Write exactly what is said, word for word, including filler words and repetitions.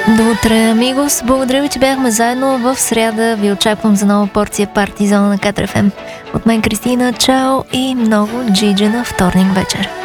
До утре, амигос. Благодаря ви, че бяхме заедно. В сряда ви очаквам за нова порция Парти Зона на Катар еф ем. От мен Кристина, чао и много джиджа на вторник вечер.